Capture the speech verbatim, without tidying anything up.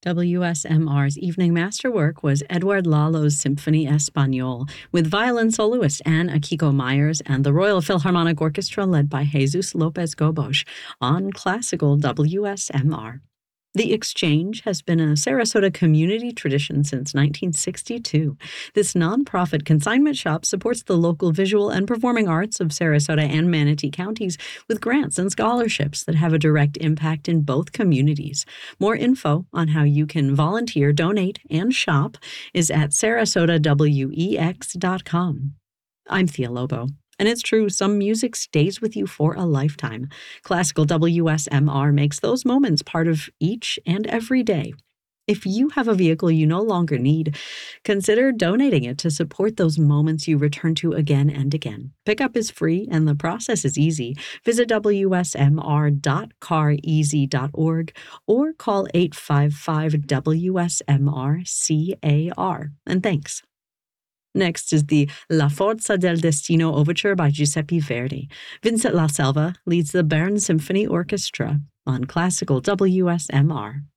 W S M R's evening masterwork was Edouard Lalo's Symphonie Espagnole, with violin soloist Anne Akiko Myers and the Royal Philharmonic Orchestra led by Jesus Lopez Gobos on classical W S M R. The Exchange has been a Sarasota community tradition since nineteen sixty-two. This nonprofit consignment shop supports the local visual and performing arts of Sarasota and Manatee counties with grants and scholarships that have a direct impact in both communities. More info on how you can volunteer, donate, and shop is at sarasota wex dot com. I'm Thea Lobo. And it's true, some music stays with you for a lifetime. Classical W S M R makes those moments part of each and every day. If you have a vehicle you no longer need, consider donating it to support those moments you return to again and again. Pickup is free and the process is easy. Visit w s m r dot car easy dot org or call eight five five W S M R C A R. And thanks. Next is the La Forza del Destino Overture by Giuseppe Verdi. Vincent La Selva leads the Bern Symphony Orchestra on classical W S M R.